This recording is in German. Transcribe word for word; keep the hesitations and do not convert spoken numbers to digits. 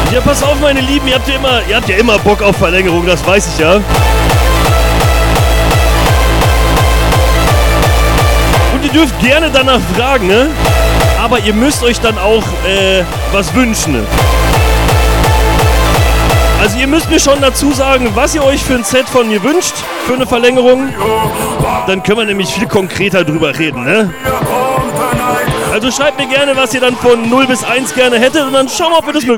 Ja, pass auf, meine Lieben, ihr habt ja immer, ihr habt ja immer Bock auf Verlängerung, das weiß ich ja. Und ihr dürft gerne danach fragen, ne? Aber ihr müsst euch dann auch äh, was wünschen. Ne? Also ihr müsst mir schon dazu sagen, was ihr euch für ein Set von mir wünscht, für eine Verlängerung. Dann können wir nämlich viel konkreter drüber reden, ne? Also schreibt mir gerne, was ihr dann von null bis eins gerne hättet und dann schauen wir, ob wir das möglich